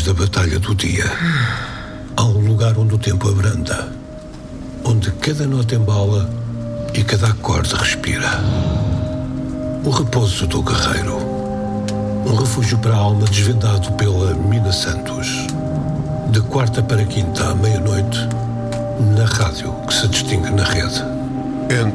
da batalha do dia, há um lugar onde o tempo abranda, onde cada nota embala e cada acorde respira. O repouso do guerreiro, um refúgio para a alma desvendado pela Mina Santos. De quarta para quinta à meia-noite, na rádio que se distingue na rede.